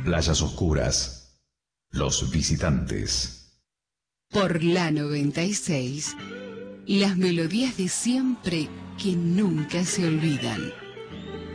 playas oscuras, los visitantes. Por la 96, las melodías de siempre que nunca se olvidan.